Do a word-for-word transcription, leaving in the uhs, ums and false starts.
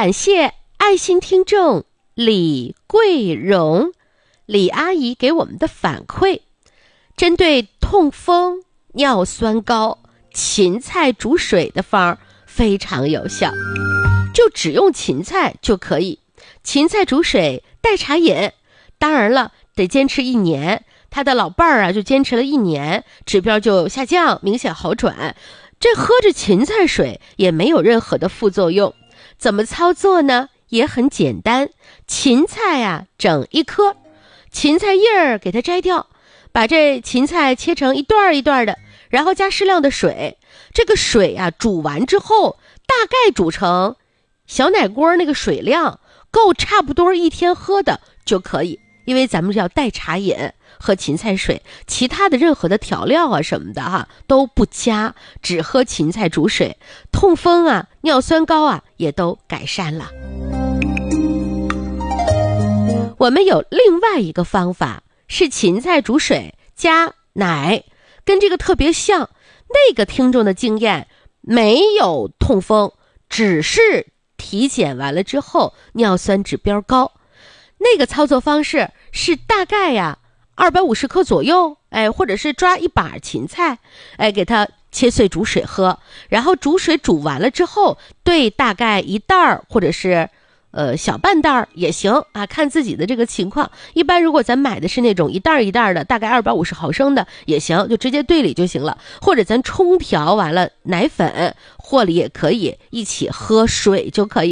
感谢爱心听众李桂荣李阿姨给我们的反馈，针对痛风、尿酸高，芹菜煮水的方儿非常有效，就只用芹菜就可以。芹菜煮水代茶饮，当然了，得坚持一年。他的老伴儿啊，就坚持了一年，指标就下降，明显好转。这喝着芹菜水也没有任何的副作用。怎么操作呢？也很简单，芹菜啊，整一颗，芹菜叶儿给它摘掉，把这芹菜切成一段一段的，然后加适量的水。这个水啊，煮完之后，大概煮成小奶锅那个水量，够差不多一天喝的就可以。因为咱们要代茶饮，喝芹菜水，其他的任何的调料啊什么的哈都不加，只喝芹菜煮水，痛风啊、尿酸高啊也都改善了。我们有另外一个方法，是芹菜煮水加奶，跟这个特别像。那个听众的经验没有痛风，只是体检完了之后尿酸指标高。那个操作方式是大概呀二百五十克左右，哎，或者是抓一把芹菜，哎，给它切碎煮水喝，然后煮水煮完了之后，兑大概一袋儿或者是呃小半袋儿也行啊，看自己的这个情况。一般如果咱买的是那种一袋一袋的，大概二百五十毫升的也行，就直接兑里就行了。或者咱冲调完了奶粉，或里也可以一起喝水就可以。